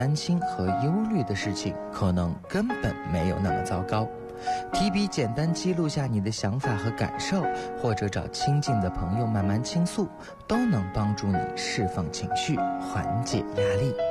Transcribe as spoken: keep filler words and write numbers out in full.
担心和忧虑的事情可能根本没有那么糟糕。提笔简单记录下你的想法和感受，或者找亲近的朋友慢慢倾诉，都能帮助你释放情绪，缓解压力。